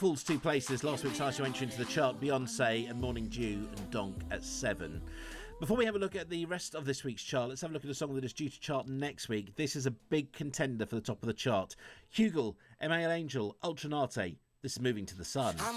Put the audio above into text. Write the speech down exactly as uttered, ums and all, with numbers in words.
falls two places. Last week's highest entry into the chart, Beyonce and Morning Dew and Donk at seven. Before we have a look at the rest of this week's chart, let's have a look at a song that is due to chart next week. This is a big contender for the top of the chart. Hugel, M A L Angel, Ultranate. This is Moving to the Sun.